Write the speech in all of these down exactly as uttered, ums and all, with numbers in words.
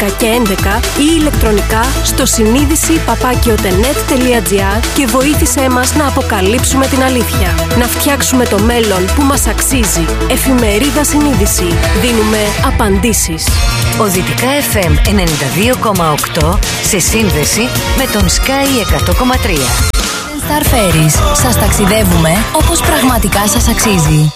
και έντεκα ή ηλεκτρονικά στο συνείδηση παπάκι οτενετ τελεία τζι άρ και βοήθησέ μας να αποκαλύψουμε την αλήθεια. Να φτιάξουμε το μέλλον που μας αξίζει. Εφημερίδα Συνείδηση. Δίνουμε απαντήσεις. Οδυτικά εφ εμ ενενήντα δύο κόμμα οκτώ σε σύνδεση με τον Sky εκατό κόμμα τρία. Star Ferries. Σας ταξιδεύουμε όπως πραγματικά σας αξίζει.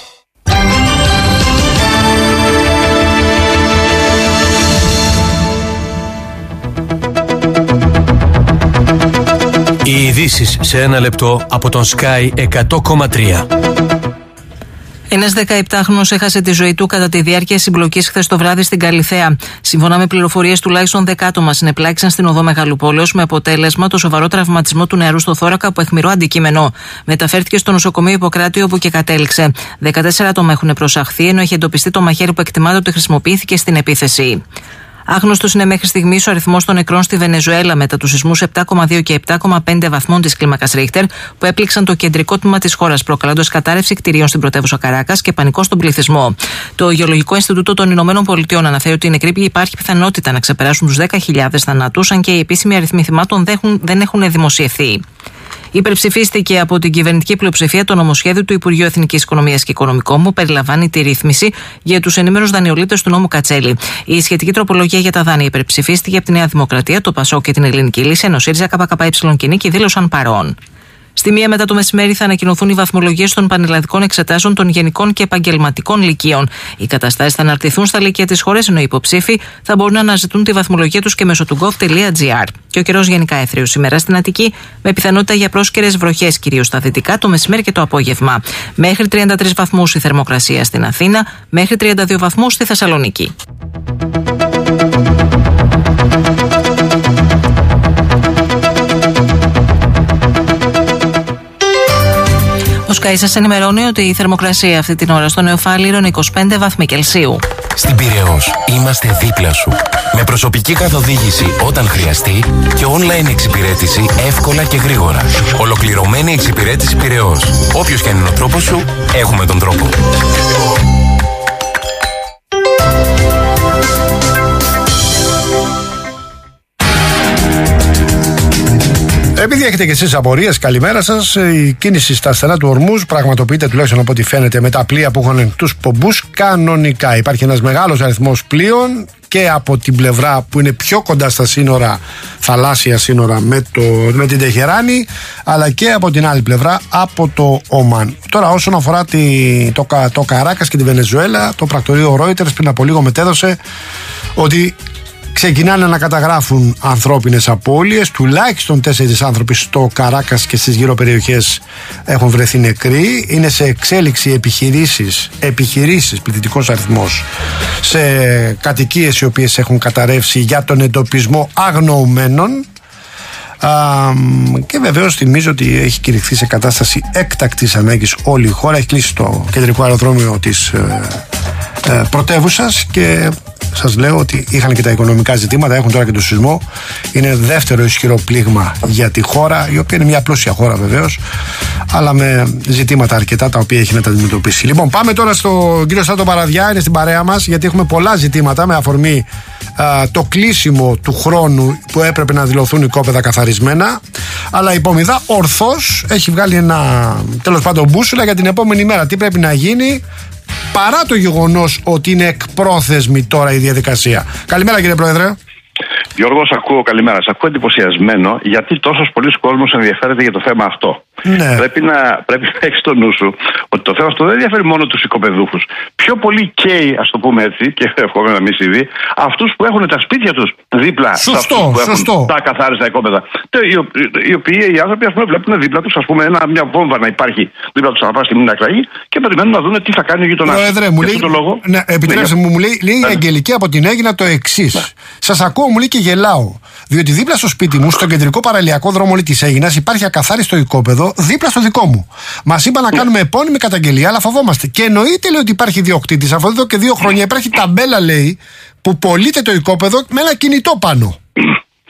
Οι ειδήσεις σε ένα λεπτό από τον Sky εκατό κόμμα τρία. Ένας δεκαεπτάχρονος έχασε τη ζωή του κατά τη διάρκεια συμπλοκής χθες το βράδυ στην Καλιθέα. Σύμφωνα με πληροφορίες, τουλάχιστον δέκα άτομα συνεπλάκησαν στην οδό Μεγαλοπόλεως με αποτέλεσμα το σοβαρό τραυματισμό του νεαρού στο θώρακα από αιχμηρό αντικείμενο. Μεταφέρθηκε στο νοσοκομείο Ιπποκράτιο, όπου και κατέληξε. δεκατέσσερα άτομα έχουν προσαχθεί, ενώ έχει εντοπιστεί το μαχαίρι που εκτιμάται ότι χρησιμοποιήθηκε στην επίθεση. Άγνωστος είναι μέχρι στιγμής ο αριθμός των νεκρών στη Βενεζουέλα μετά τους σεισμούς επτά κόμμα δύο και επτά κόμμα πέντε βαθμών της κλίμακας Ρίχτερ που έπληξαν το κεντρικό τμήμα της χώρας, προκαλώντας κατάρρευση κτηρίων στην πρωτεύουσα Καράκας και πανικό στον πληθυσμό. Το Γεωλογικό Ινστιτούτο των Ηνωμένων Πολιτειών αναφέρει ότι οι νεκροί υπάρχει πιθανότητα να ξεπεράσουν τους δέκα χιλιάδες θανάτους, αν και οι επίσημοι αριθμοί θυμάτων δεν έχουν δημοσιευθεί. Υπερψηφίστηκε από την κυβερνητική πλειοψηφία το νομοσχέδιο του Υπουργείου Εθνικής Οικονομίας και Οικονομικών που περιλαμβάνει τη ρύθμιση για τους ενήμερους δανειολήπτες του νόμου Κατσέλη. Η σχετική τροπολογία για τα δάνεια υπερψηφίστηκε από τη Νέα Δημοκρατία, το ΠΑΣΟΚ και την Ελληνική Λύση, ενώ ΣΥΡΙΖΑ, ΚΚΕ κοινή δήλωσαν παρόν. Στη μία μετά το μεσημέρι θα ανακοινωθούν οι βαθμολογίες των πανελλαδικών εξετάσεων των γενικών και επαγγελματικών λυκείων. Οι καταστάσεις θα αναρτηθούν στα λύκεια της χώρας, ενώ οι υποψήφοι θα μπορούν να αναζητούν τη βαθμολογία τους και μέσω του gov τελεία τζι άρ. Και ο καιρός γενικά έθριος σήμερα στην Αττική, με πιθανότητα για πρόσκαιρες βροχές, κυρίως στα δυτικά, το μεσημέρι και το απόγευμα. Μέχρι τριάντα τρεις βαθμούς η θερμοκρασία στην Αθήνα, μέχρι τριάντα δύο βαθμούς στη Θεσσαλονίκη. Ο Sky σας ενημερώνει ότι η θερμοκρασία αυτή την ώρα στο Νεοφάλιρο είναι είκοσι πέντε βαθμοί Κελσίου. Στην Πειραιώς είμαστε δίπλα σου. Με προσωπική καθοδήγηση όταν χρειαστεί και online εξυπηρέτηση εύκολα και γρήγορα. Ολοκληρωμένη εξυπηρέτηση Πειραιώς. Όποιος και αν είναι ο τρόπος σου, έχουμε τον τρόπο. Επειδή έχετε και εσείς απορίες, καλημέρα σας. Η κίνηση στα στενά του Ορμούζ πραγματοποιείται, τουλάχιστον από ό,τι φαίνεται, με τα πλοία που έχουν τους πομπούς κανονικά. Υπάρχει ένας μεγάλος αριθμός πλοίων και από την πλευρά που είναι πιο κοντά στα σύνορα, θαλάσσια σύνορα με, το, με την Τεχεράνη, αλλά και από την άλλη πλευρά από το Ομάν. Τώρα, όσον αφορά τη, το, το Καράκας και τη Βενεζουέλα, το πρακτορείο Reuters πριν από λίγο μετέδωσε ότι ξεκινάνε να καταγράφουν ανθρώπινες απώλειες. Τουλάχιστον τέσσερις άνθρωποι στο Καράκας και στις γύρω περιοχές έχουν βρεθεί νεκροί. Είναι σε εξέλιξη επιχειρήσεις, επιχειρήσεις πληθυντικός αριθμός σε κατοικίες οι οποίες έχουν καταρρεύσει για τον εντοπισμό αγνοουμένων. Α, και βεβαίως θυμίζω ότι έχει κηρυχθεί σε κατάσταση έκτακτης ανάγκης όλη η χώρα. Έχει κλείσει το κεντρικό αεροδρόμιο της ε, ε, πρωτεύουσας και σας λέω ότι είχαν και τα οικονομικά ζητήματα, έχουν τώρα και το σεισμό. Είναι δεύτερο ισχυρό πλήγμα για τη χώρα, η οποία είναι μια πλούσια χώρα βεβαίως, αλλά με ζητήματα αρκετά τα οποία έχει να τα αντιμετωπίσει. Λοιπόν, πάμε τώρα στον κύριο Στράτο Παραδιά, είναι στην παρέα μας, γιατί έχουμε πολλά ζητήματα με αφορμή α, το κλείσιμο του χρόνου που έπρεπε να δηλωθούν οικόπεδα καθαρισμένα. Αλλά η Υπομηδά ορθώς έχει βγάλει ένα, τέλος πάντων, μπούσουλα για την επόμενη μέρα. Τι πρέπει να γίνει, παρά το γεγονός ότι είναι εκπρόθεσμη τώρα η διαδικασία. Καλημέρα, κύριε Πρόεδρε. Γιώργο, σ' ακούω, καλημέρα. Σ' ακούω εντυπωσιασμένο γιατί τόσος πολλής κόσμος ενδιαφέρεται για το θέμα αυτό. Ναι. Πρέπει να, πρέπει να έχεις στο νου σου ότι το θέμα αυτό δεν ενδιαφέρει μόνο τους οικοπεδούχους. Πιο πολύ καίει, ας το πούμε έτσι, και εύχομαι να μην συμβεί, αυτούς που έχουν τα σπίτια τους δίπλα σωστό, σε αυτούς που σωστό. έχουν τα καθάριστα οικόπεδα. Οι, οι οποίοι οι άνθρωποι, ας πούμε, βλέπουν δίπλα τους, ας πούμε, ένα, μια βόμβα να υπάρχει δίπλα τους ανά πάση να κραγεί και περιμένουν να δουν τι θα κάνει ο γειτονάς. Πρόεδρε, μου λέει, ναι, επιτρέψτε μου, μου λέει, λέει η Αγγελική από την Αίγινα το εξής. Ναι. Σας ακούω, μου λέει, και γελάω. Διότι δίπλα στο σπίτι μου, στον κεντρικό παραλιακό δρόμο της Αίγινας, υπάρχει ακαθάριστο οικόπεδο δίπλα στο δικό μου. Μας είπαν να κάνουμε επώνυμη καταγγελία, αλλά φοβόμαστε. Και εννοείται, λέει, ότι υπάρχει διοκτήτης. Αφού εδώ και δύο χρόνια υπάρχει ταμπέλα, λέει, που πωλείται το οικόπεδο με ένα κινητό πάνω.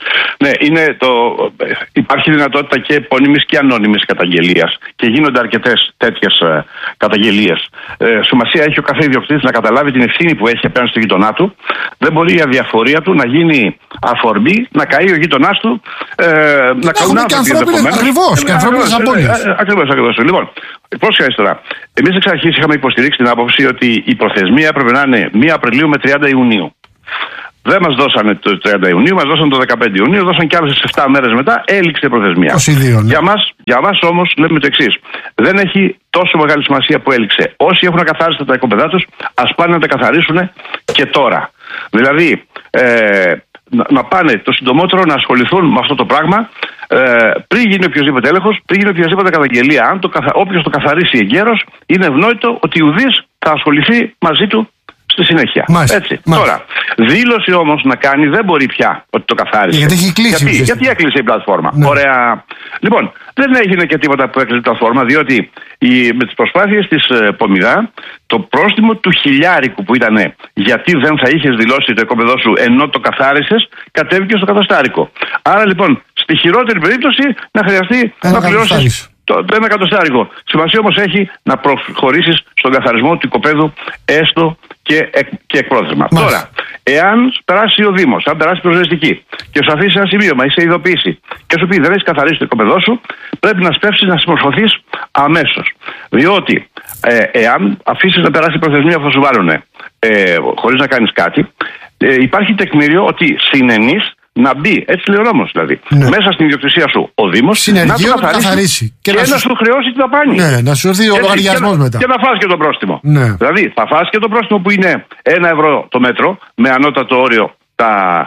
Ναι, είναι το, υπάρχει δυνατότητα και επώνυμης και ανώνυμης καταγγελίας και γίνονται αρκετές τέτοιες ε, καταγγελίες. Ε, σημασία έχει ο κάθε ιδιοκτήτης να καταλάβει την ευθύνη που έχει απέναντι στο γείτονά του. Δεν μπορεί η αδιαφορία του να γίνει αφορμή να καεί ο γείτονάς του. Ε, να καούν άνθρωποι ενδεχομένως. Ακριβώς, και ανθρώπινες απώλειες. Ακριβώς, ακριβώς. Λοιπόν, πρόσχεση τώρα. Εμείς εξ αρχής είχαμε υποστηρίξει την άποψη ότι η προθεσμία έπρεπε να είναι πρώτη Απριλίου με τριάντα Ιουνίου. Δεν μας δώσανε το τριάντα Ιουνίου, μας δώσανε το δεκαπέντε Ιουνίου, δώσαν κι άλλες επτά μέρες μετά, έληξε η προθεσμία. είκοσι δύο, ναι. Για μας, για μας όμως λέμε το εξής. Δεν έχει τόσο μεγάλη σημασία που έληξε. Όσοι έχουν ακαθάριστα τα οικόπεδά τους, ας πάνε να τα καθαρίσουν και τώρα. Δηλαδή, ε, να, να πάνε το συντομότερο να ασχοληθούν με αυτό το πράγμα ε, πριν γίνει οποιοδήποτε έλεγχος, πριν γίνει οποιαδήποτε καταγγελία. Αν το, όποιος το καθαρίσει εγκαίρος, είναι ευνόητο ότι ουδής θα ασχοληθεί μαζί του στη συνέχεια. Μάλιστα, Έτσι. μάλιστα. Τώρα, δήλωση όμως να κάνει δεν μπορεί πια ότι το καθάρισε. Γιατί έχει κλείσει. Γιατί, γιατί έκλεισε η πλατφόρμα. Ναι. Ωραία. Λοιπόν, δεν έγινε και τίποτα που έκλεισε η πλατφόρμα, διότι η, με τις προσπάθειες της ε, Πομιδά, το πρόστιμο του χιλιάρικου που ήταν γιατί δεν θα είχες δηλώσει το οικόπεδό σου ενώ το καθάρισες, κατέβηκε στο κατοστάρικο. Άρα λοιπόν, στη χειρότερη περίπτωση να χρειαστεί Ένα να πληρώσεις το, το ένα εκατοστάρικο. Σημασία όμως έχει να προχωρήσεις στον καθαρισμό του οικοπαίδου έστω και, εκ, και εκπρόθεσμα. Τώρα, εάν περάσει ο Δήμος, αν περάσει προσβεστική και σου αφήσει ένα σημείωμα ή σε ειδοποιήσει και σου πει δεν έχεις καθαρίσει το οικοπαίδο σου, πρέπει να σπεύσεις να συμμορφωθείς αμέσως. Διότι ε, εάν αφήσεις να περάσει η προθεσμία που θα σου βάλουν ε, χωρίς να κάνεις κάτι, ε, υπάρχει τεκμήριο ότι συνενείς να μπει, έτσι λέει ο νόμος δηλαδή, ναι. μέσα στην ιδιοκτησία σου ο Δήμος να το καθαρίσει, καθαρίσει και, και να, σου... να σου χρεώσει την δαπάνη. Ναι, να σου έρθει ο λογαριασμός μετά. Και να φας και το πρόστιμο. Ναι. Δηλαδή θα φας και το πρόστιμο που είναι ένα ευρώ το μέτρο, με ανώτατο όριο τα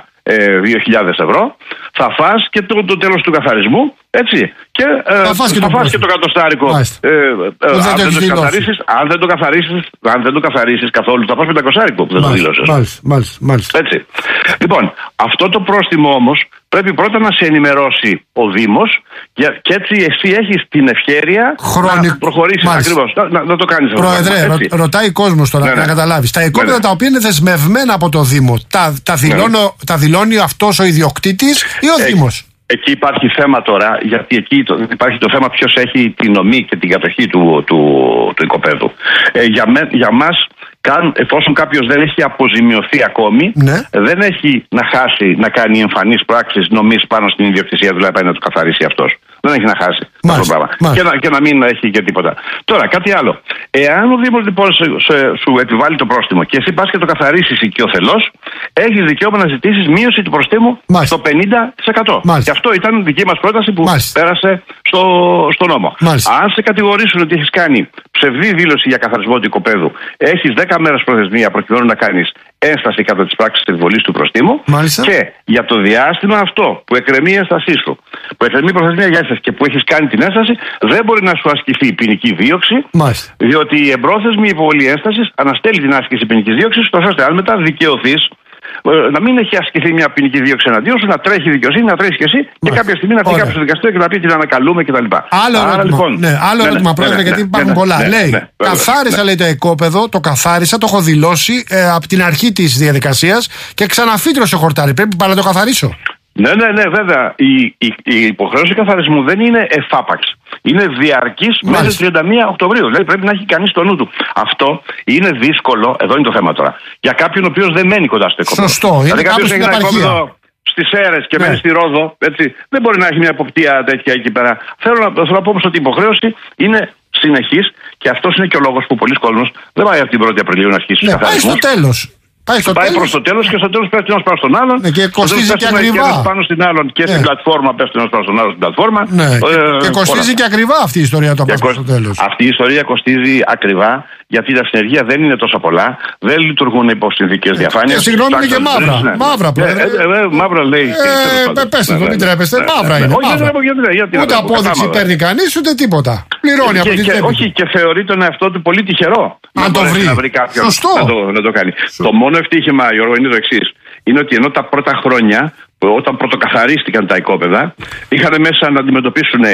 ε, δύο χιλιάδες ευρώ, θα φας και το, το τέλος του καθαρισμού, έτσι. Και ε, θα φας και, θα το, φας και το κατοστάρικο. Ε, ε, ε, αν, δεν το καθαρίσεις, αν δεν το καθαρίσεις, αν δεν το καθαρίσεις καθόλου, θα φας πεντακόσια που δεν το δήλωσες. Μάλιστα, μάλιστα, μάλιστα. Έτσι. Λοιπόν, αυτό το πρόστιμο όμως πρέπει πρώτα να σε ενημερώσει ο Δήμος και έτσι εσύ έχεις την ευχέρεια Χρονι... να προχωρήσεις ακριβώς, να, να, να το κάνεις. Πρόεδρε, ρω, ρωτάει κόσμος τώρα, ναι, ναι. να καταλάβεις. Τα οικόπεδα ναι, ναι. τα οποία είναι δεσμευμένα από το Δήμο, τα, τα, δηλώνω, ναι. τα δηλώνει αυτός ο ιδιοκτήτης ή ο ε, Δήμος? Εκεί υπάρχει θέμα τώρα, γιατί εκεί το, υπάρχει το θέμα ποιος έχει τη νομή και την κατοχή του, του, του οικοπαίδου. Ε, για, με, για μας, καν, εφόσον κάποιος δεν έχει αποζημιωθεί ακόμη, ναι. δεν έχει να χάσει να κάνει εμφανείς πράξεις νομής πάνω στην ιδιοκτησία, δηλαδή πάει να το καθαρίσει αυτός. Δεν έχει να χάσει αυτό το πράγμα. Και να, και να μην έχει και τίποτα. Τώρα, κάτι άλλο. Εάν ο Δήμος λοιπόν σε, σε, σου επιβάλλει το πρόστιμο και εσύ πας και το καθαρίσεις οικειοθελώς, έχεις δικαίωμα να ζητήσεις μείωση του προστίμου Μάλιστα. στο πενήντα τοις εκατό. Μάλιστα. Και αυτό ήταν δική μας πρόταση που Μάλιστα. πέρασε στο, στο νόμο. Μάλιστα. Αν σε κατηγορήσουν ότι έχεις κάνει ψευδή δήλωση για καθαρισμό του οικοπαίδου, έχεις δέκα μέρες προθεσμία προκειμένου να κάνεις ένσταση κατά της πράξης της επιβολής του προστίμου. Μάλιστα. Και για το διάστημα αυτό που εκκρεμεί η ένστασή σου, που εκκρεμεί η προθεσμία για ένσταση και που έχεις κάνει την ένσταση, δεν μπορεί να σου ασκηθεί ποινική δίωξη. Μάλιστα. Διότι η εμπρόθεσμη υποβολή ένστασης αναστέλει την άσκηση ποινικής δίωξης, ώστε αν μετά δικαιωθείς, να μην έχει ασκηθεί μια ποινική δίωξη εναντίον σου, να τρέχει η δικαιοσύνη, να τρέχει και εσύ Μάλιστα. και κάποια στιγμή να πει κάποιο στο δικαστήριο και να πει την ανακαλούμε κτλ. Άλλο ερώτημα, λοιπόν, ναι, άλλο ναι, ερώτημα ναι, πρόεδρε, ναι, γιατί ναι, υπάρχουν ναι, πολλά. Ναι, λέει, ναι, καθάρισα ναι. λέει το οικόπεδο, το καθάρισα, το έχω δηλώσει ε, από την αρχή της διαδικασίας και ξαναφύτρωσε χορτάρι. Πρέπει πάλι να το καθαρίσω. Ναι, ναι, ναι, βέβαια. Η, η, η υποχρέωση καθαρισμού δεν είναι εφάπαξ. Είναι διαρκής μέχρι τριάντα μία Οκτωβρίου. Δηλαδή πρέπει να έχει κανείς στο νου του. Αυτό είναι δύσκολο, εδώ είναι το θέμα τώρα, για κάποιον ο οποίος δεν μένει κοντά στο οικόπεδο. Σωστό, δηλαδή κάποιος έχει ένα οικόπεδο στις Σέρρες και ναι. μένει στη Ρόδο, έτσι, δεν μπορεί να έχει μια εποπτεία τέτοια εκεί πέρα. Θέλω να, θέλω να πω όμως ότι η υποχρέωση είναι συνεχής και αυτός είναι και ο λόγος που πολλοί κόσμος δεν πάει από την πρώτη Απριλίου να αρχίσει ναι, πάει στο τέλος. Πάει, στο πάει προς το τέλος και στο τέλος πέφτει ένας πάνω στον άλλον. Ναι, και κοστίζει και ακριβά. Και πάνω στην άλλον και ναι. στην πλατφόρμα πέφτει ένας πάνω στον άλλον στην πλατφόρμα. Ναι. Ε, και κοστίζει όλα. Και ακριβά αυτή η ιστορία το πας στο τέλος. Αυτή η ιστορία κοστίζει ακριβά γιατί τα συνεργεία δεν είναι τόσο πολλά. Δεν λειτουργούν υπό συνθήκες διαφάνειας. Συγγνώμη, είναι και μαύρα. Ναι. Μαύρα, πρόεδρε. Μαύρα λέει. Πέστε το, μην τρέπεστε. Μαύρα είναι. Ούτε απόδειξη παίρνει κανείς ούτε τίποτα. Πληρώνει από την τσέπη. Όχι, και θεωρεί τον εαυτό του πολύ τυχερό. Αν το βρει. Σωστό. Να το κάνει. Το μόνο ευτύχημα, Γιώργο, είναι το εξής. Είναι ότι ενώ τα πρώτα χρόνια, όταν πρωτοκαθαρίστηκαν τα οικόπεδα, είχαν μέσα να αντιμετωπίσουν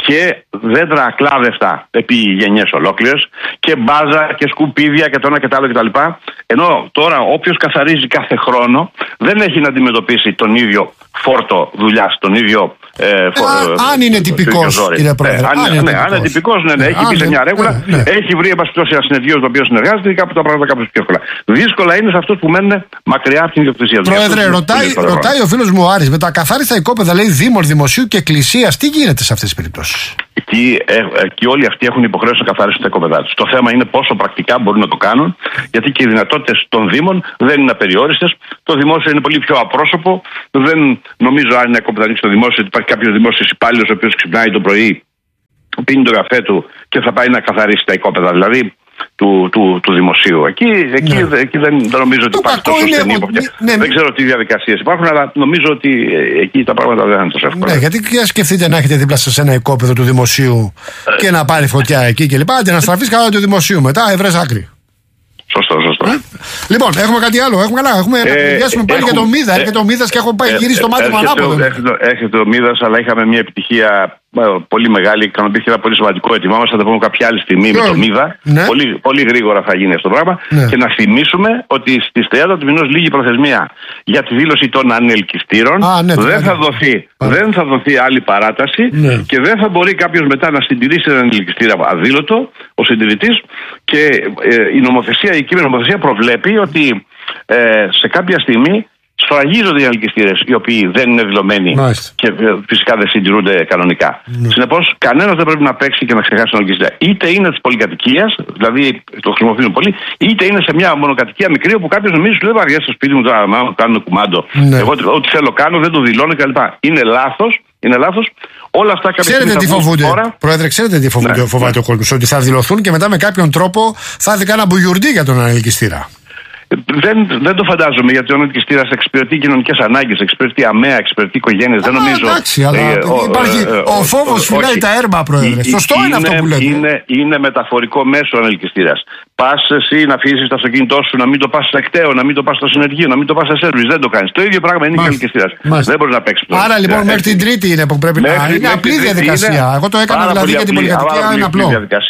και δέντρα ακλάδευτα επί γενιές ολόκληρες και μπάζα και σκουπίδια και το ένα και το άλλο κτλ. Ενώ τώρα όποιος καθαρίζει κάθε χρόνο δεν έχει να αντιμετωπίσει τον ίδιο φόρτο δουλειάς, τον ίδιο. Ε, φο, Α, αν είναι τυπικός, κύριε Πρόεδρε. Ναι, αν, ναι, αν είναι τυπικός, ναι, ναι, έχει μπει σε μια ρέγουλα, ναι, ναι. έχει βρει επαστητώσει ένα συνεργείο το οποίο συνεργάζεται, κάπου τα πράγματα κάπως πιο εύκολα. Δύσκολα είναι σε αυτούς που μένουν μακριά από την ιδιοκτησία του. Πρόεδρε, ρωτάει, ρωτάει ο φίλος μου ο Άρης, με τα καθάριστα οικόπεδα, λέει Δήμων, Δημοσίου και Εκκλησίας, τι γίνεται σε αυτές τις περιπτώσεις? Εκεί, ε, εκεί όλοι αυτοί έχουν υποχρέωση να καθαρίσουν τα οικόπεδά τους. Το θέμα είναι πόσο πρακτικά μπορούν να το κάνουν, γιατί και οι δυνατότητες των Δήμων δεν είναι απεριόριστες. Το δημόσιο είναι πολύ πιο απρόσωπο. Δεν νομίζω, αν είναι ακόμα να ανοίξει το δημόσιο, ότι υπάρχει κάποιος δημόσιος υπάλληλος ο οποίος ξυπνάει το πρωί, πίνει το καφέ του και θα πάει να καθαρίσει τα οικόπεδα. Δηλαδή. Του, του, του δημοσίου. Εκεί, εκεί, ναι. εκεί δεν, δεν νομίζω ότι το υπάρχει τόσο στενή υποπτία. Ναι, ναι. Δεν ξέρω τι διαδικασίες υπάρχουν, αλλά νομίζω ότι εκεί τα πράγματα δεν είναι τόσο εύκολα. Ναι, γιατί και σκεφτείτε να έχετε δίπλα σας ένα οικόπεδο του δημοσίου ε. και να πάρει φωτιά εκεί και λοιπά, και να στραφείς καλά του δημοσίου μετά, ευρές άκρη. Σωστό, σωστό. Ε? Λοιπόν, έχουμε κάτι άλλο. Έχουμε καλά. Έχουμε ε, να κουβεντιάσουμε πάλι για το Μίδα. Ε, έρχεται ο Μίδας και έχω πάει ε, γυρίσει το μάτι μου ανάποδα. Έρχεται ο Μίδας, αλλά είχαμε μια επιτυχία πολύ μεγάλη. Ικανοποιήθηκε ένα πολύ σημαντικό έτοιμά μας. Θα το πούμε κάποια άλλη στιγμή με το Μίδα. Ναι. Πολύ, πολύ γρήγορα θα γίνει αυτό το πράγμα. Ναι. Και να θυμίσουμε ότι στις τριάντα του μηνός λίγη προθεσμία για τη δήλωση των ανελκυστήρων. Α, ναι, δεν, θα δοθεί, δεν θα δοθεί άλλη παράταση ναι. και δεν θα μπορεί κάποιος μετά να συντηρήσει έναν ανελκυστήρα αδήλωτο, ο συντηρητής. Και ε, η νομοθεσία, η κείμενη νομοθεσία προβλέπει ότι ε, σε κάποια στιγμή σφραγίζονται οι ανελκυστήρες οι οποίοι δεν είναι δηλωμένοι Μάλιστα. και ε, φυσικά δεν συντηρούνται κανονικά. Mm. Συνεπώς, κανένας δεν πρέπει να παίξει και να ξεχάσει τον ανελκυστήρα. Είτε είναι της πολυκατοικίας, δηλαδή το χρησιμοποιούν πολύ, είτε είναι σε μια μονοκατοικία μικρή όπου κάποιος νομίζει ότι δεν βαριέσαι στο σπίτι μου τώρα να κάνω κουμάντο. Mm. Εγώ ό,τι θέλω κάνω, δεν το δηλώνω κλπ. Είναι λάθος. Είναι λάθος. Όλα αυτά κάποια Ξέρετε τι φοβούνται, χώρα... Πρόεδρε, ξέρετε τι φοβούνται, ναι, φοβάται ναι. ο κόσμος? Ότι θα δηλωθούν και μετά με κάποιον τρόπο θα έρθει κάνα μπουγιουρντί για τον ανελκυστήρα. Δεν, δεν το φαντάζομαι, γιατί ο ανελκυστήρας εξυπηρετεί κοινωνικές ανάγκες, εξυπηρετεί αμαία, εξυπηρετεί οικογένειες. Δεν νομίζω. Εντάξει, αλλά ε, ο, υπάρχει ε, ο, ο φόβος φυλάει τα έρμα, Πρόεδρε. Ε, Σωστό είναι, είναι αυτό που λέτε. Είναι, είναι μεταφορικό μέσο ο ανελκυστήρας. Πας εσύ να αφήσεις το αυτοκίνητό σου, να μην το πας στο εκταίο, να μην το πας στο συνεργείο, να μην το πας σε σέρβις. Δεν το κάνεις. Το ίδιο πράγμα είναι και ο ανελκυστήρας. Δεν μπορεί να παίξει. Άρα λοιπόν μέχρι την Τρίτη είναι που πρέπει να. Είναι απλή διαδικασία. Εγώ το έκανα δηλαδή για την πολυκατοικία. Είναι απλό.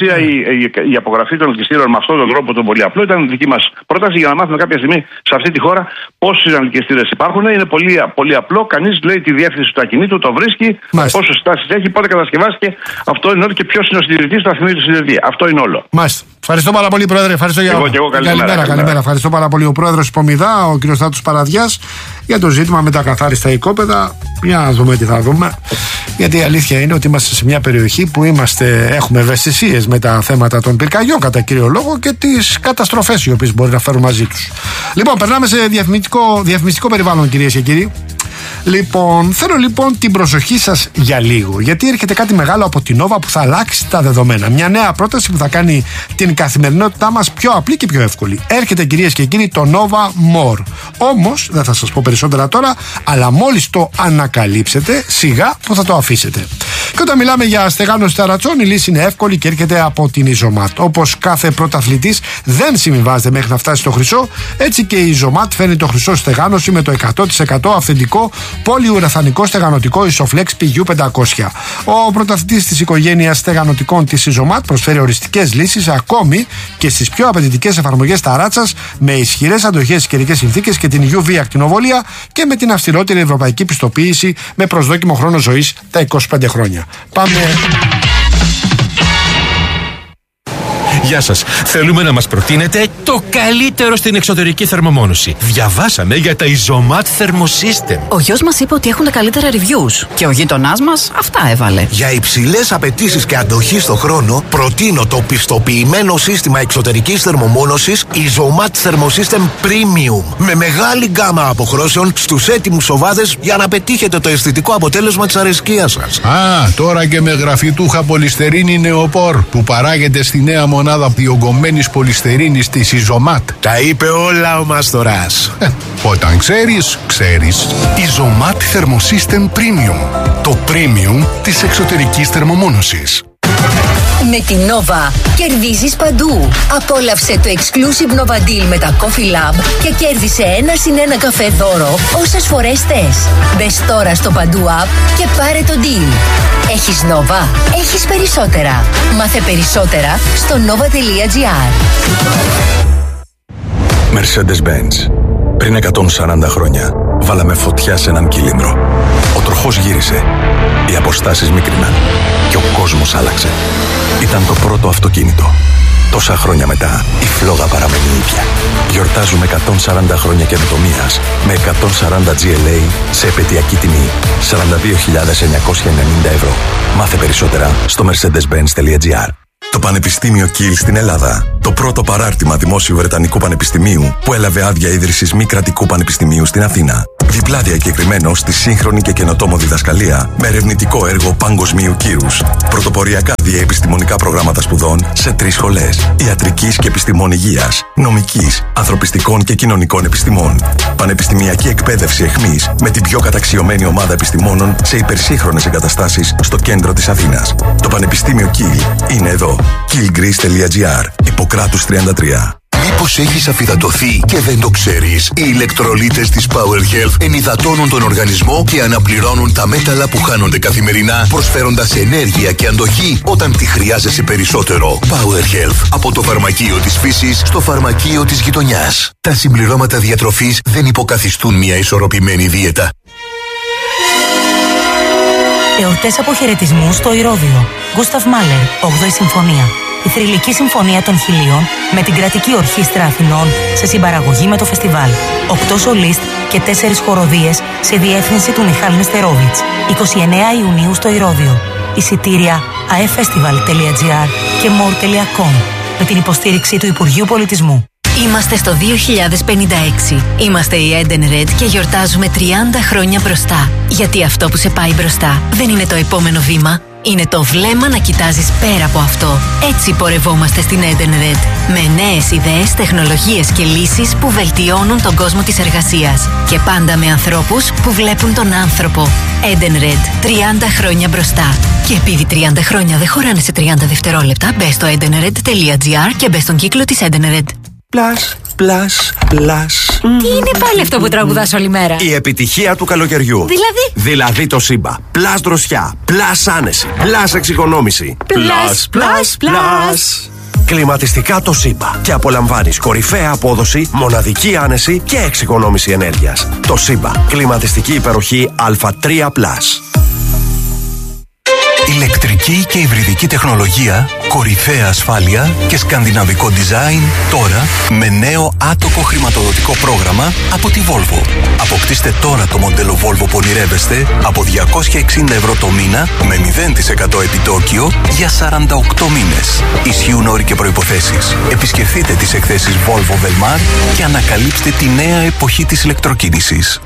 Η απογραφή των ανελκυστήρων με αυτόν τον τρόπο τον πολύ απλό ήταν δική μας πρόταση για να μάθουμε κάποια στιγμή σε αυτή τη χώρα πόσοι ανελκυστήρες υπάρχουν. Είναι πολύ, πολύ απλό. Κανείς λέει τη διεύθυνση του ακινήτου, το βρίσκει, πόσες στάσεις έχει, πότε κατασκευάστηκε. Αυτό είναι όλο και ποιος είναι ο συντηρητής, θα θυμίζει το συντηρητή. Αυτό είναι όλο. Μάλιστα. Ευχαριστώ πάρα πολύ, Πρόεδρε. Ευχαριστώ για εγώ, εγώ, καλημέρα, καλημέρα, καλημέρα. καλημέρα. Ευχαριστώ πάρα πολύ ο Πρόεδρος Πομιδά, ο κ. Στάτους Παραδιάς, για το ζήτημα με τα καθάριστα οικόπεδα. Για να δούμε τι θα δούμε. Γιατί η αλήθεια είναι ότι είμαστε σε μια περιοχή που είμαστε, έχουμε ευαισθησίες με τα θέματα των πυρκαγιών κατά κύριο λόγο και τις καταστροφές οι οποίες μπορεί να φέρουν μαζί τους. Λοιπόν, περνάμε σε διαφημιστικό, διαφημιστικό περιβάλλον, κυρίες και κύριοι. Λοιπόν, θέλω λοιπόν την προσοχή σας για λίγο, γιατί έρχεται κάτι μεγάλο από την Nova που θα αλλάξει τα δεδομένα. Μια νέα πρόταση που θα κάνει την καθημερινότητά μας πιο απλή και πιο εύκολη. Έρχεται, κυρίες και κύριοι, το Nova More. Όμως, δεν θα σας πω περισσότερα τώρα, αλλά μόλις το ανακαλύψετε, σιγά που θα το αφήσετε. Και όταν μιλάμε για στεγάνωση ταρατσών, η λύση είναι εύκολη και έρχεται από την Isomat. Όπως κάθε πρωταθλητής δεν συμβιβάζεται μέχρι να φτάσει στο χρυσό, έτσι και η Isomat φέρνει το χρυσό στεγάνωση με το εκατό τοις εκατό αυθεντικό πολυουραθανικό στεγανοτικό Isoflex πι γιου πεντακόσια. Ο πρωταθλητής της οικογένειας στεγανοτικών της Isomat προσφέρει οριστικές λύσεις ακόμη και στις πιο απαιτητικές εφαρμογές ταράτσας, με ισχυρές αντοχές στις καιρικές συνθήκες και την γιου βι ακτινοβολία και με την αυστηρότερη ευρωπαϊκή πιστοποίηση με προσδόκιμο χρόνο ζωής τα είκοσι πέντε χρόνια. Πάμε. Γεια σας. Θέλουμε να μας προτείνετε το καλύτερο στην εξωτερική θερμομόνωση. Διαβάσαμε για τα Isomat Thermosystem. Ο γιος μας είπε ότι έχουν τα καλύτερα reviews και ο γείτονάς μας αυτά έβαλε. Για υψηλές απαιτήσεις και αντοχή στο χρόνο, προτείνω το πιστοποιημένο σύστημα εξωτερικής θερμομόνωσης Isomat Thermosystem Premium. Με μεγάλη γκάμα αποχρώσεων στους έτοιμους οβάδες για να πετύχετε το αισθητικό αποτέλεσμα της αρεσκίας σας. Α, τώρα και με γραφιτούχα πολυστερίνη νεοπόρ που παράγεται στη νέα μονάδα διογκωμένης πολυστερίνης της Isomat. Τα είπε όλα ο Μαστοράς. Ε, όταν ξέρεις, ξέρεις. Isomat Thermosystem Premium. Το premium της εξωτερικής θερμομόνωσης. Με την Nova κερδίζεις παντού. Απόλαυσε το exclusive Nova Deal με τα Coffee Lab και κέρδισε ένα συν ένα καφέ δώρο όσες φορές θες. Μπες τώρα στο Παντού App και πάρε το deal. Έχεις Nova, έχεις περισσότερα. Μάθε περισσότερα στο nova.gr. Mercedes-Benz. Πριν εκατόν σαράντα χρόνια βάλαμε φωτιά σε έναν κύλινδρο. Ο τροχός γύρισε, οι αποστάσεις μίκριναν και ο κόσμος άλλαξε. Ήταν το πρώτο αυτοκίνητο. Τόσα χρόνια μετά, η φλόγα παραμένει ίδια. Γιορτάζουμε εκατόν σαράντα χρόνια καινοτομίας με εκατόν σαράντα τζι ελ έι σε επαιτειακή τιμή σαράντα δύο χιλιάδες εννιακόσια ενενήντα ευρώ. Μάθε περισσότερα στο mercedes-benz.gr. Το Πανεπιστήμιο Κιλ στην Ελλάδα. Το πρώτο παράρτημα δημόσιου Βρετανικού Πανεπιστημίου που έλαβε άδεια ίδρυσης μη κρατικού πανεπιστημίου στην Αθήνα. Διπλά διακεκριμένο στη σύγχρονη και καινοτόμο διδασκαλία με ερευνητικό έργο παγκοσμίου κύρους. Πρωτοποριακά διαεπιστημονικά προγράμματα σπουδών σε τρεις σχολές. Ιατρικής και επιστημών υγείας, νομικής, ανθρωπιστικών και κοινωνικών επιστημών. Πανεπιστημιακή εκπαίδευση εχμής με την πιο καταξιωμένη ομάδα επιστημόνων σε υπερσύγχρονες εγκαταστάσεις στο κέντρο της Αθήνας. Το Πανεπιστήμιο Κιλ είναι εδώ. κιλ-greece.gr. Ιπποκράτους τριάντα τρία. Μήπως έχεις αφυδατωθεί και δεν το ξέρεις? Οι ηλεκτρολίτες της Power Health ενυδατώνουν τον οργανισμό και αναπληρώνουν τα μέταλλα που χάνονται καθημερινά, προσφέροντας ενέργεια και αντοχή όταν τη χρειάζεσαι περισσότερο. Power Health. Από το φαρμακείο της φύσης στο φαρμακείο της γειτονιάς. Τα συμπληρώματα διατροφής δεν υποκαθιστούν μια ισορροπημένη δίαιτα. Εορτές αποχαιρετισμού στο Ηρώδειο. Γκούσταβ Μάλερ, όγδοη Συμφωνία. Η θρυλική συμφωνία των χιλίων με την κρατική ορχήστρα Αθηνών σε συμπαραγωγή με το φεστιβάλ. Οκτώ σολίστ και τέσσερις χοροδίες σε διεύθυνση του Μιχάλ Νεστερόβιτς. εικοστή ενάτη Ιουνίου στο Ηρώδειο. Εισιτήρια aefestival.gr και more τελεία com με την υποστήριξη του Υπουργείου Πολιτισμού. Είμαστε στο δύο χιλιάδες πενήντα έξι. Είμαστε η Edenred και γιορτάζουμε τριάντα χρόνια μπροστά. Γιατί αυτό που σε πάει μπροστά δεν είναι το επόμενο βήμα. Είναι το βλέμμα να κοιτάζεις πέρα από αυτό. Έτσι πορευόμαστε στην Edenred. Με νέες ιδέες, τεχνολογίες και λύσεις που βελτιώνουν τον κόσμο της εργασίας. Και πάντα με ανθρώπους που βλέπουν τον άνθρωπο. Edenred. τριάντα χρόνια μπροστά. Και επειδή τριάντα χρόνια δεν χωράνε σε τριάντα δευτερόλεπτα, μπες στο edenred.gr και μπες στον κύκλο της Edenred. Πλάς, πλάς, πλάς. Τι είναι πάλι αυτό που τραγουδάς όλη μέρα? Η επιτυχία του καλοκαιριού. Δηλαδή? Δηλαδή το Σύμπα. Πλάς δροσιά, πλάς άνεση, πλάς εξοικονόμηση. Πλάς, πλάς, πλάς. Κλιματιστικά το Σύμπα. Και απολαμβάνεις κορυφαία απόδοση, μοναδική άνεση και εξοικονόμηση ενέργειας. Το Σύμπα. Κλιματιστική υπεροχή Α τρία πλάς. Ηλεκτρική και υβριδική τεχνολογία, κορυφαία ασφάλεια και σκανδιναβικό design τώρα με νέο άτοκο χρηματοδοτικό πρόγραμμα από τη Volvo. Αποκτήστε τώρα το μοντέλο Volvo που ονειρεύεστε από διακόσια εξήντα ευρώ το μήνα με μηδέν τοις εκατό επιτόκιο για σαράντα οκτώ μήνες. Ισχύουν όροι και προϋποθέσεις. Επισκεφτείτε τις εκθέσεις Volvo Velmar και ανακαλύψτε τη νέα εποχή της ηλεκτροκίνησης.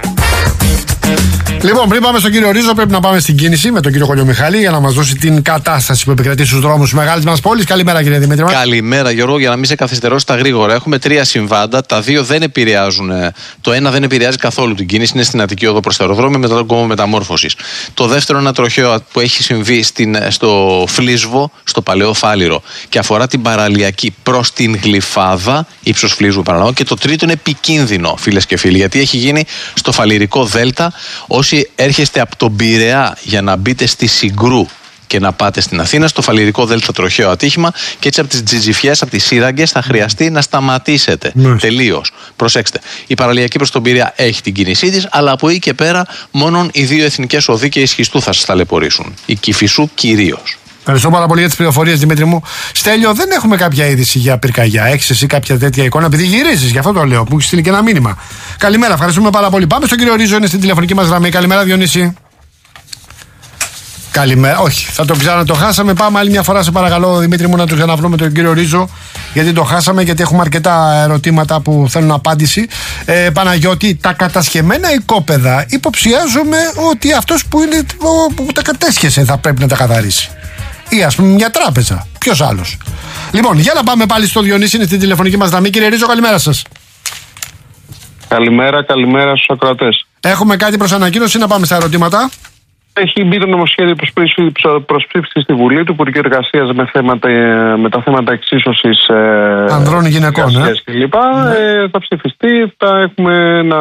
Λοιπόν, πριν πάμε στον κύριο Ρίζο, πρέπει να πάμε στην κίνηση με τον κύριο Κολιομιχάλη για να μας δώσει την κατάσταση που επικρατεί στους δρόμους της μεγάλης μας πόλης. Καλημέρα, κύριε Δημήτρη. Καλημέρα, Γιώργο. Για να μην σε καθυστερώσει τα γρήγορα, έχουμε τρία συμβάντα. Τα δύο δεν επηρεάζουν. Το ένα δεν επηρεάζει καθόλου την κίνηση. Είναι στην Αττική Οδό προς το αεροδρόμιο μετά τον κόμμα μεταμόρφωσης. Το δεύτερο είναι ένα τροχαίο που έχει συμβεί στην, στο Φλίσβο, στο Παλαιό Φάληρο και αφορά την παραλιακή προς την Γλυφάδα, ύψος Φλίσβου παραλαμβάνω. Και το τρίτο είναι επικίνδυνο, φίλες και φίλοι, γιατί έχει γίνει στο Φαληρικό Δέλτα. Όσοι έρχεστε από τον Πειραιά για να μπείτε στη Συγκρού και να πάτε στην Αθήνα, στο Φαληρικό Δέλτα τροχαίο ατύχημα και έτσι από τις Τζιτζιφιές, από τις Σύραγγες θα χρειαστεί να σταματήσετε. Ναι. Τελείως. Προσέξτε. Η παραλιακή προς τον Πειραιά έχει την κίνησή της, αλλά από εκεί και πέρα μόνον οι δύο εθνικές οδοί και οι Σχιστού θα σας ταλαιπωρήσουν. Η Κηφισού κυρίως. Ευχαριστώ πάρα πολύ για τις πληροφορίες, Δημήτρη μου. Στέλιο, δεν έχουμε κάποια είδηση για πυρκαγιά. Έχεις εσύ κάποια τέτοια εικόνα? Επειδή γυρίζεις, γι' αυτό το λέω. Μου έχει στείλει και ένα μήνυμα. Καλημέρα, ευχαριστούμε πάρα πολύ. Πάμε στον κύριο Ρίζο, είναι στην τηλεφωνική μας γραμμή. Καλημέρα, Διονύση. Καλημέρα. Όχι, θα το ξανά το χάσαμε. Πάμε άλλη μια φορά, σε παρακαλώ, Δημήτρη μου, να το ξαναβρούμε τον κύριο Ρίζο. Γιατί το χάσαμε, γιατί έχουμε αρκετά ερωτήματα που θέλουν απάντηση. Ε, Παναγιώτη, τα κατασχεμένα οικόπεδα υποψιάζομαι ότι αυτός που, είναι, που τα κατέσχεσε θα πρέπει να τα καθαρίσει. Ή ας πούμε μια τράπεζα. Ποιος άλλος? Λοιπόν, για να πάμε πάλι στο Διονύση, είναι στην τηλεφωνική μας γραμμή. Κύριε Ρίζο, καλημέρα σας. Καλημέρα, καλημέρα στους ακροατές. Έχουμε κάτι προς ανακοίνωση, να πάμε στα ερωτήματα. Έχει μπει το νομοσχέδιο προς ψήφιση στη Βουλή του Υπουργείου Εργασίας με, με τα θέματα εξίσωσης ε, ανδρών γυναικών. Ε. κλπ. Ναι. Ε, θα ψηφιστεί, θα έχουμε ένα,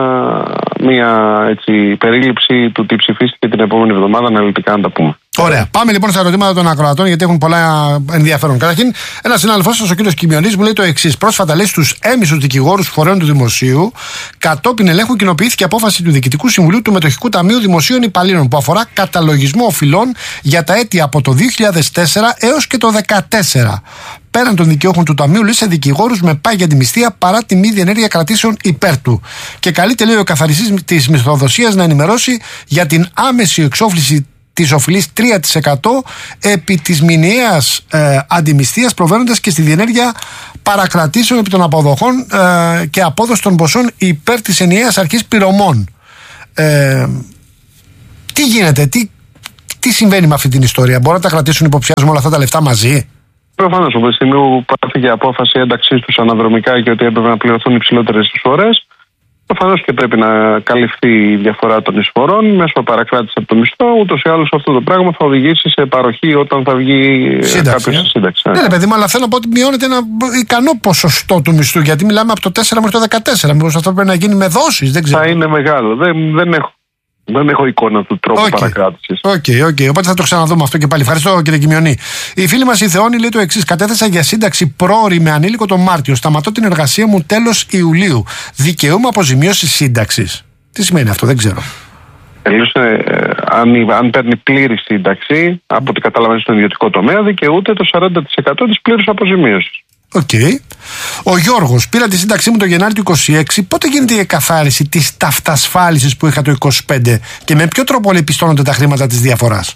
μια έτσι, περίληψη του τι ψηφίστηκε την επόμενη εβδομάδα, αναλυτικά να τα πούμε. Ωραία. Πάμε λοιπόν στα ερωτήματα των ακροατών, γιατί έχουν πολλά ενδιαφέρον. Καταρχήν, ένα συνάδελφό σα, ο κ. Κιμιονής, μου λέει το εξής. Πρόσφατα, λέει, στους έμμυσους δικηγόρους φορέων του Δημοσίου, κατόπιν ελέγχου κοινοποιήθηκε απόφαση του Διοικητικού Συμβουλίου του Μετοχικού Ταμείου Δημοσίων Υπαλλήλων, που αφορά καταλογισμό οφειλών για τα έτη από το δύο χιλιάδες τέσσερα έως και το δύο χιλιάδες δεκατέσσερα. Πέραν των δικαιούχων του Ταμείου, λέει, σε δικηγόρους με πάγια τη μισθία παρά τη μη διενέργεια κρατήσεων υπέρ του. Και καλείται, λέει, ο καθαριστής της μισθοδοσίας να ενημερώσει για την άμεση εξόφληση της οφειλής τρία τοις εκατό επί της μηνιαίας ε, αντιμισθίας, προβαίνοντας και στη διενέργεια παρακρατήσεων επί των αποδοχών ε, και απόδοση των ποσών υπέρ της ενιαίας αρχής πληρωμών. Ε, τι γίνεται, τι, τι συμβαίνει με αυτή την ιστορία? Μπορούν να τα κρατήσουν υποψιάζουμε όλα αυτά τα λεφτά μαζί? Προφανώς, από τη στιγμή που πάθηκε απόφαση ένταξής τους αναδρομικά και ότι έπρεπε να πληρωθούν υψηλότερες εισφορές, προφανώς και πρέπει να καλυφθεί η διαφορά των εισφορών μέσω παρακράτηση από το μισθό. Ούτως ή άλλως αυτό το πράγμα θα οδηγήσει σε παροχή όταν θα βγει κάποιος στη σύνταξη. Ναι, ναι, παιδί μου, αλλά θέλω να πω ότι μειώνεται ένα ικανό ποσοστό του μισθού. Γιατί μιλάμε από το τέσσερα μέχρι το δεκατέσσερα. Μήπως αυτό πρέπει να γίνει με δόσεις? Δεν ξέρω. Θα είναι μεγάλο. Δεν, δεν έχω. Δεν έχω εικόνα του τρόπου okay. παρακράτησης. Οκ, okay, okay. Οπότε θα το ξαναδούμε αυτό και πάλι. Ευχαριστώ, κύριε Κιμιονή. Η φίλη μας η Θεόνη λέει το εξής. Κατέθεσα για σύνταξη πρόωρη με ανήλικο τον Μάρτιο. Σταματώ την εργασία μου τέλος Ιουλίου. Δικαιούμαι αποζημίωση σύνταξης? Τι σημαίνει αυτό? Δεν ξέρω. Ε, αν, αν παίρνει πλήρη σύνταξη, από ό,τι καταλαβαίνει στον ιδιωτικό τομέα, δικαιούται το σαράντα τοις εκατό της πλήρους αποζημίωσης. Οκ. Okay. Ο Γιώργος, πήρα τη σύνταξή μου το Γενάρη του είκοσι έξι. Πότε γίνεται η εκαθάριση της ταυτασφάλισης που είχα το είκοσι πέντε και με ποιο τρόπο επιστώνονται τα χρήματα της διαφοράς?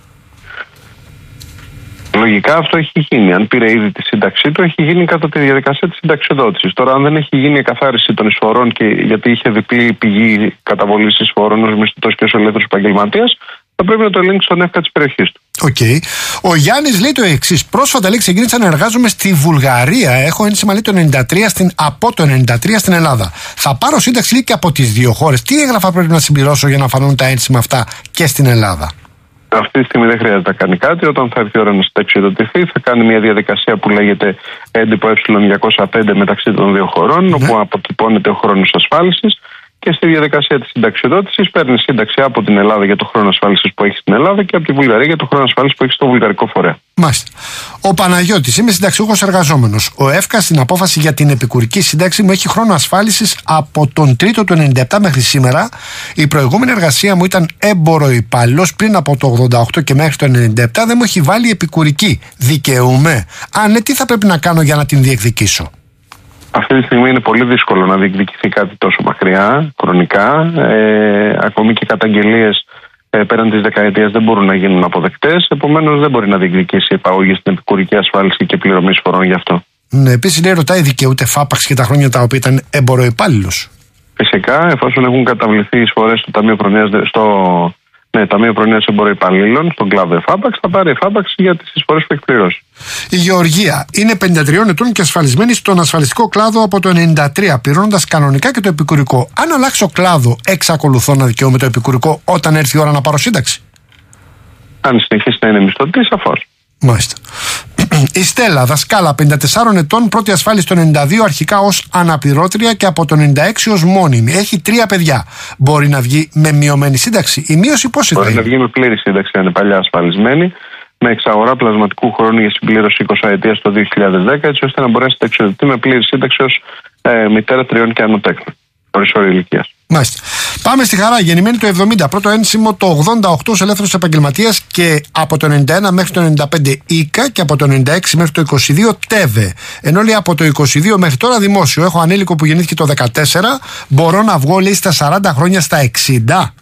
Λογικά αυτό έχει γίνει. Αν πήρε ήδη τη σύνταξή του, έχει γίνει κατά τη διαδικασία της συνταξιοδότησης. Τώρα, αν δεν έχει γίνει η εκαθάριση των εισφορών και γιατί είχε διπλή πηγή καταβολής εισφορών ως μισθωτός και ως ελεύθερος επαγγελματίας, θα πρέπει να το ελέγξει στον ΕΦΚΑ της περιοχής του. Οκ. Okay. Ο Γιάννης λέει το εξής. Πρόσφατα, λέει, ξεκίνησα να εργάζομαι στη Βουλγαρία. Έχω ένσημα, λέει, το ενενήντα τρία στην, από το ενενήντα τρία στην Ελλάδα. Θα πάρω σύνταξη, λέει, και από τις δύο χώρες. Τι έγγραφα πρέπει να συμπληρώσω για να φανούν τα ένσημα αυτά και στην Ελλάδα? Αυτή τη στιγμή δεν χρειάζεται να κάνει κάτι. Όταν θα έρθει η ώρα να συνταξιοδοτηθεί, θα κάνει μια διαδικασία που λέγεται έντυπο Ε διακόσια πέντε μεταξύ των δύο χωρών, ναι. όπου αποτυπώνεται ο χρόνος ασφάλισης. Και στη διαδικασία της συνταξιοδότησης παίρνει σύνταξη από την Ελλάδα για το χρόνο ασφάλισης που έχει στην Ελλάδα και από τη Βουλγαρία για το χρόνο ασφάλισης που έχει στο βουλγαρικό φορέα. Μάλιστα. Ο Παναγιώτης, είμαι συνταξιούχος εργαζόμενος. Ο ΕΦΚΑ στην απόφαση για την επικουρική σύνταξη μου έχει χρόνο ασφάλισης από τον τρίτο του ενενήντα επτά μέχρι σήμερα. Η προηγούμενη εργασία μου ήταν έμπορο υπάλληλος. Πριν από το ογδόντα οκτώ και μέχρι το ενενήντα επτά δεν μου έχει βάλει επικουρική. Δικαιούμαι? Αν ναι, τι θα πρέπει να κάνω για να την διεκδικήσω? Αυτή τη στιγμή είναι πολύ δύσκολο να διεκδικηθεί κάτι τόσο μακριά, χρονικά. Ε, ακόμη και καταγγελίες ε, πέραν της δεκαετίας δεν μπορούν να γίνουν αποδεκτές. Επομένως, δεν μπορεί να διεκδικήσει επαγωγή στην επικουρική ασφάλιση και πληρωμή εισφορών γι' αυτό. Ναι, επίσης, λέει, ρωτάει, δικαιούται φάπαξ και τα χρόνια τα οποία ήταν έμπορο-υπάλληλος? Φυσικά, εφόσον έχουν καταβληθεί εισφορές στο Ταμείο Προνοίας, στο ναι, Ταμείο Προνοίας Εμποροϊπαλλήλων, στον κλάδο εφάπαξ, θα πάρει εφάπαξ για τις εισφορές που έχει πληρώσει. Η Γεωργία είναι πενήντα τριών ετών και ασφαλισμένη στον ασφαλιστικό κλάδο από το ενενήντα τρία, πληρώνοντας κανονικά και το επικουρικό. Αν αλλάξω κλάδο, εξακολουθώ να δικαιούμαι το επικουρικό όταν έρθει η ώρα να πάρω σύνταξη? Αν συνεχίσει να είναι μισθωτή, σαφώς. Μάλιστα. Η Στέλλα, δασκάλα, πενήντα τεσσάρων ετών, πρώτη ασφάλιση το ενενήντα δύο, αρχικά ως αναπληρώτρια και από το ενενήντα έξι ως μόνιμη. Έχει τρία παιδιά. Μπορεί να βγει με μειωμένη σύνταξη? Η μείωση πώς θα είναι? Μπορεί να βγει με πλήρη σύνταξη, αν είναι παλιά ασφαλισμένη, με εξαγορά πλασματικού χρόνου για συμπλήρωση εικοσαετίας το δύο χιλιάδες δέκα, έτσι ώστε να μπορέσει να εξοδοτεί με πλήρη σύνταξη ως ε, μητέρα τριών και άνω τέκνων, χωρίς όριο ηλικίας. Μάλιστα. Πάμε στη Χαρά, γεννημένη το εβδομήντα, πρώτο ένσημο το ογδόντα οκτώ ως ελεύθερος επαγγελματίας και από το ενενήντα ένα μέχρι το ενενήντα πέντε ΙΚΑ και από το ενενήντα έξι μέχρι το είκοσι δύο ΤΕΒΕ. Ενώ, λέει, από το είκοσι δύο μέχρι τώρα δημόσιο. Έχω ανήλικο που γεννήθηκε το δεκατέσσερα. Μπορώ να βγω, λέει, στα σαράντα χρόνια στα εξήντα?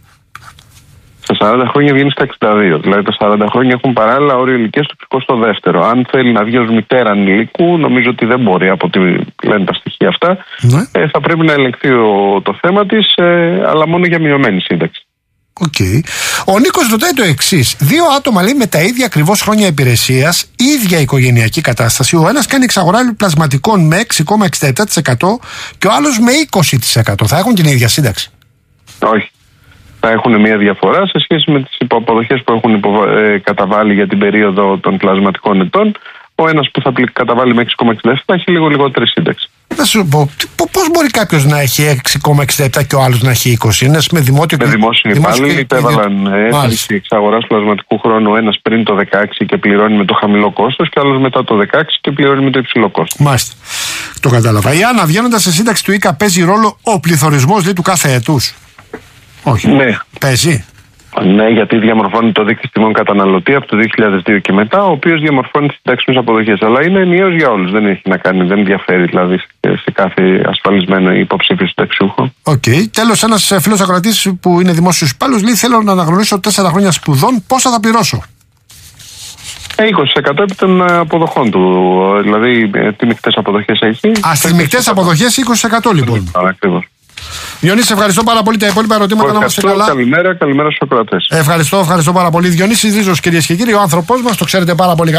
Στα σαράντα χρόνια βγαίνει στα εξήντα δύο. Δηλαδή τα σαράντα χρόνια έχουν παράλληλα όριο ηλικίας του εξηκοστό δεύτερο. Αν θέλει να βγει ως μητέρα ανηλίκου, νομίζω ότι δεν μπορεί, από ό,τι λένε τα στοιχεία αυτά. Ναι. Ε, θα πρέπει να ελεγχθεί ο, το θέμα της, ε, αλλά μόνο για μειωμένη σύνταξη. Okay. Ο Νίκος ρωτάει το εξής. Δύο άτομα, λέει, με τα ίδια ακριβώς χρόνια υπηρεσίας, ίδια οικογενειακή κατάσταση. Ο ένας κάνει εξαγορά πλασματικών με έξι κόμμα εξήντα επτά τοις εκατό και ο άλλος με είκοσι τοις εκατό. Θα έχουν την ίδια σύνταξη? Όχι. θα έχουν μια διαφορά σε σχέση με τις υποαποδοχές που έχουν υποβα... ε, καταβάλει για την περίοδο των πλασματικών ετών. Ο ένας που θα καταβάλει με έξι κόμμα εξήντα επτά έχει λίγο λιγότερη σύνταξη. Να σου πω, πώς μπορεί κάποιος να έχει έξι κόμμα εξήντα επτά και ο άλλος να έχει είκοσι? Είναι με δημότιο με δημόσιο υπάλληλοι υπέβαλαν αίτηση εξ αγοράς πλασματικού χρόνου, ένας πριν το δεκαέξι και πληρώνει με το χαμηλό κόστος και άλλος μετά το δεκαέξι και πληρώνει με το υψηλό κόστος. Μάλιστα. Το κατάλαβα. Η Άννα, βγαίνοντας σε σύνταξη του ΙΚΑ, παίζει ρόλο ο πληθωρισμός λέει, του κάθε έτους? Όχι. Ναι. Παίζει. Ναι, γιατί διαμορφώνει το δίκτυο τιμών καταναλωτή από το δύο χιλιάδες δύο και μετά, ο οποίος διαμορφώνει τις συντάξιμες αποδοχές. Αλλά είναι ενιαίος για όλους. Δεν έχει να κάνει, δεν διαφέρει δηλαδή σε κάθε ασφαλισμένο υποψήφιο συνταξιούχο. Οκ. Okay. Τέλος, ένας φίλος ακροατής που είναι δημόσιος υπάλληλος λέει: θέλω να αναγνωρίσω τέσσερα χρόνια σπουδών, πόσα θα πληρώσω? είκοσι τοις εκατό επί των αποδοχών του. Δηλαδή, τι μεικτές αποδοχές έχει. Α, στις μεικτές αποδοχές είκοσι τοις εκατό λοιπόν. Ακριβώς. Διονύση, σε ευχαριστώ πάρα πολύ. Τα υπόλοιπα ερωτήματα να είμαστε καλά. Καλημέρα, καλημέρα στους ακροατές. Ευχαριστώ, ευχαριστώ πάρα πολύ. Διονύσης Ρίζος, κυρίες και κύριοι, ο άνθρωπός μας, το ξέρετε πάρα πολύ καλά.